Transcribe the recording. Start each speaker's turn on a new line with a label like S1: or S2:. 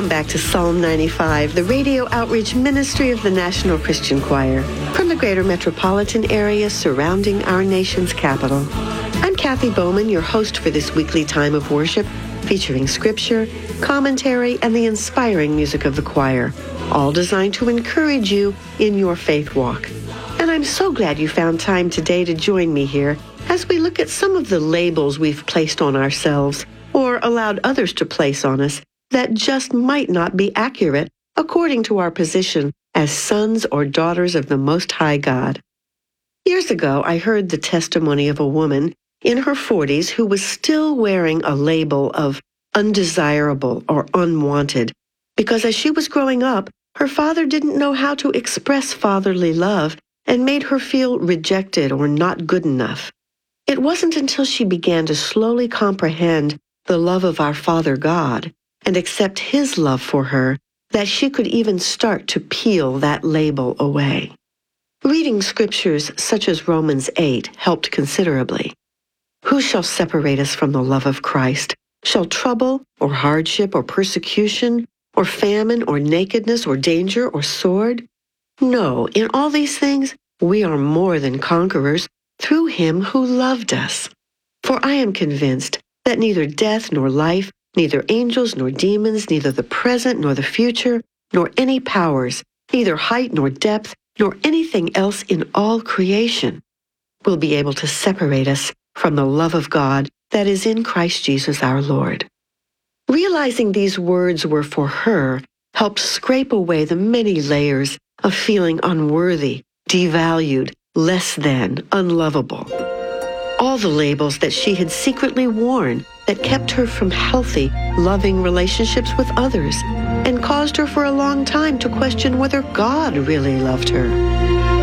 S1: Welcome back to Psalm 95, the radio outreach ministry of the National Christian Choir from the greater metropolitan area surrounding our nation's capital. I'm Kathy Bowman, your host for this weekly time of worship, featuring scripture, commentary, and the inspiring music of the choir, all designed to encourage you in your faith walk. And I'm so glad you found time today to join me here as we look at some of the labels we've placed on ourselves or allowed others to place on us that just might not be accurate according to our position as sons or daughters of the Most High God. Years ago, I heard the testimony of a woman in her 40s who was still wearing a label of undesirable or unwanted because as she was growing up, her father didn't know how to express fatherly love and made her feel rejected or not good enough. It wasn't until she began to slowly comprehend the love of our Father God and accept His love for her that she could even start to peel that label away. Reading scriptures such as Romans 8 helped considerably. Who shall separate us from the love of Christ? Shall trouble or hardship or persecution or famine or nakedness or danger or sword? No, in all these things we are more than conquerors through Him who loved us. For I am convinced that neither death nor life, neither angels nor demons, neither the present nor the future, nor any powers, neither height nor depth, nor anything else in all creation will be able to separate us from the love of God that is in Christ Jesus our Lord. Realizing these words were for her helped scrape away the many layers of feeling unworthy, devalued, less than, unlovable. All the labels that she had secretly worn that kept her from healthy, loving relationships with others and caused her for a long time to question whether God really loved her.